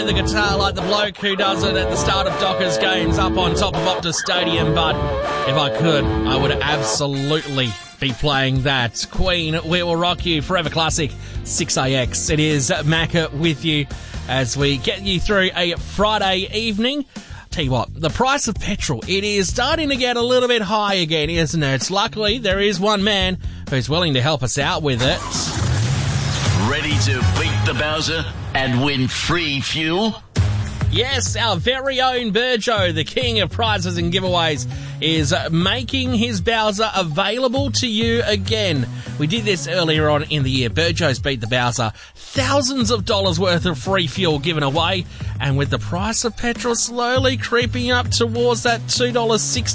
The guitar like the bloke who does it at the start of Dockers games up on top of Optus Stadium, but if I could, I would absolutely be playing that. Queen, We Will Rock You, Forever Classic, 6AX. It is Macca with you as we get you through a Friday evening. Tell you what, the price of petrol, it is starting to get a little bit high again, isn't it? Luckily, there is one man who's willing to help us out with it. Ready to beat the Bowser and win free fuel? Yes, our very own Burjo, the king of prizes and giveaways, is making his Bowser available to you again. We did this earlier on in the year. Burjo's beat the Bowser. Thousands of dollars worth of free fuel given away. And with the price of petrol slowly creeping up towards that $2.60